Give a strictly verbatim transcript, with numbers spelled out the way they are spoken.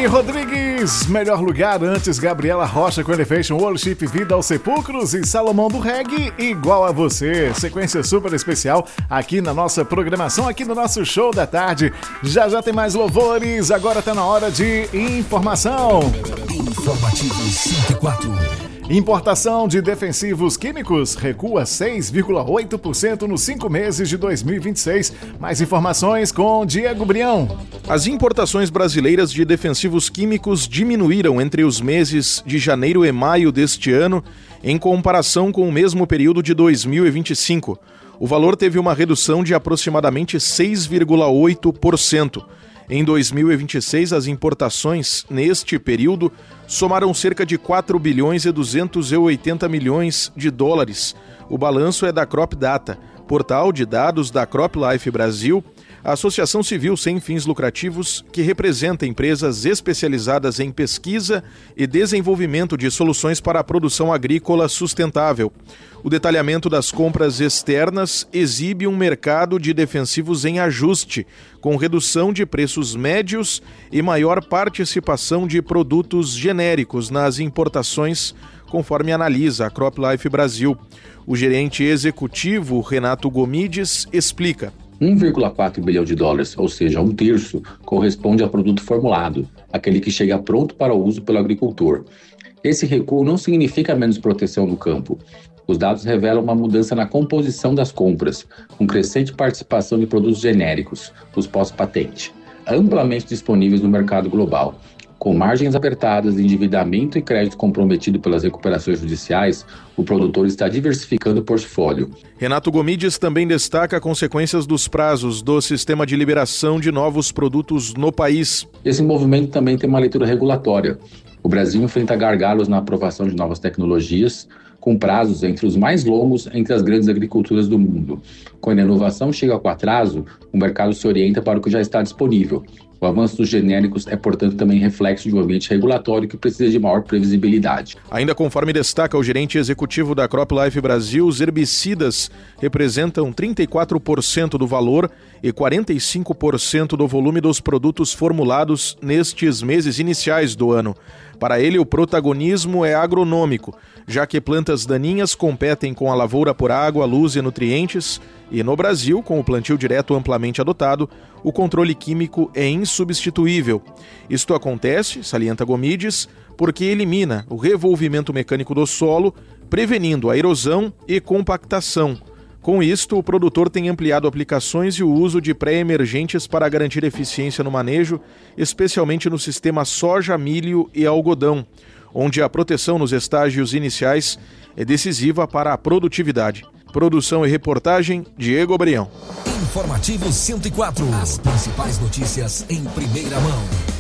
Gui Rodrigues, melhor lugar antes Gabriela Rocha com Elevation Worship, Vida aos Sepulcros e Salomão do Reggae, igual a você. Sequência super especial aqui na nossa programação, aqui no nosso show da tarde. Já já tem mais louvores, agora tá na hora de informação. Informativo cento e quatro. Importação de defensivos químicos recua seis vírgula oito por cento nos cinco meses de dois mil e vinte e seis. Mais informações com Diego Brião. As importações brasileiras de defensivos químicos diminuíram entre os meses de janeiro e maio deste ano, em comparação com o mesmo período de dois mil e vinte e cinco. O valor teve uma redução de aproximadamente seis vírgula oito por cento. Em dois mil e vinte e seis, as importações, neste período, somaram cerca de quatro bilhões e duzentos e oitenta milhões de dólares. O balanço é da Crop Data, portal de dados da CropLife Brasil, a associação civil sem fins lucrativos que representa empresas especializadas em pesquisa e desenvolvimento de soluções para a produção agrícola sustentável. O detalhamento das compras externas exibe um mercado de defensivos em ajuste, com redução de preços médios e maior participação de produtos genéricos nas importações, conforme analisa a CropLife Brasil. O gerente executivo, Renato Gomides, explica. um vírgula quatro bilhão de dólares, ou seja, um terço, corresponde a produto formulado, aquele que chega pronto para o uso pelo agricultor. Esse recuo não significa menos proteção no campo. Os dados revelam uma mudança na composição das compras, com crescente participação de produtos genéricos, os pós-patente, amplamente disponíveis no mercado global. Com margens apertadas, endividamento e crédito comprometido pelas recuperações judiciais, o produtor está diversificando o portfólio. Renato Gomides também destaca consequências dos prazos do sistema de liberação de novos produtos no país. Esse movimento também tem uma leitura regulatória. O Brasil enfrenta gargalos na aprovação de novas tecnologias, com prazos entre os mais longos entre as grandes agriculturas do mundo. Quando a inovação chega com atraso, o mercado se orienta para o que já está disponível. O avanço dos genéricos é, portanto, também reflexo de um ambiente regulatório que precisa de maior previsibilidade. Ainda conforme destaca o gerente executivo da CropLife Brasil, os herbicidas representam trinta e quatro por cento do valor e quarenta e cinco por cento do volume dos produtos formulados nestes meses iniciais do ano. Para ele, o protagonismo é agronômico, já que plantas daninhas competem com a lavoura por água, luz e nutrientes, e no Brasil, com o plantio direto amplamente adotado, o controle químico é insubstituível. Isto acontece, salienta Gomides, porque elimina o revolvimento mecânico do solo, prevenindo a erosão e compactação. Com isto, o produtor tem ampliado aplicações e o uso de pré-emergentes para garantir eficiência no manejo, especialmente no sistema soja, milho e algodão, onde a proteção nos estágios iniciais é decisiva para a produtividade. Produção e reportagem, Diego Brião. Informativo cento e quatro. As principais notícias em primeira mão.